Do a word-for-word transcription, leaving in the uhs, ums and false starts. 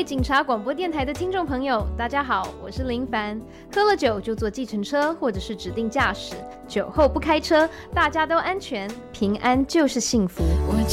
警察广播电台的听众朋友，大家好，我是林凡。喝了酒就坐计程车或者是指定驾驶，酒后不开车，大家都安全，平安就是幸福。 我